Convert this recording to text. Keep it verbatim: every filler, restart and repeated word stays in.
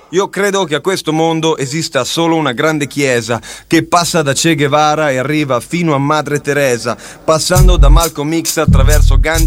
Io credo che a questo mondo esista solo una grande chiesa che passa da Che Guevara e arriva fino a Madre Teresa, passando da Malcolm X attraverso Gandhi